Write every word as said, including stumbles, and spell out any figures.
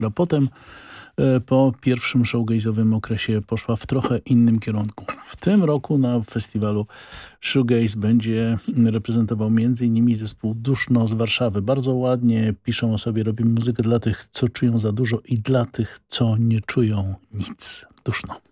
która potem po pierwszym shoegaze'owym okresie poszła w trochę innym kierunku. W tym roku na festiwalu Shoegaze będzie reprezentował między innymi zespół Duszno z Warszawy. Bardzo ładnie piszą o sobie, robią muzykę dla tych, co czują za dużo i dla tych, co nie czują nic. Duszno.